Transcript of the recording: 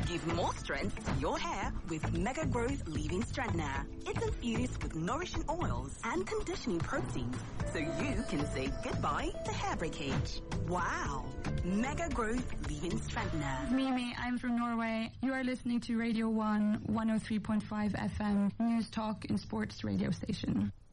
Give more strength to your hair with Mega Growth Leave-In Strengthener. It's infused with nourishing oils and conditioning proteins, so you can say goodbye to hair breakage. Wow! Mega Growth Leave-In Strengthener. Mimi, I'm from Norway. You are listening to Radio 1, 103.5 FM, News Talk and Sports radio station.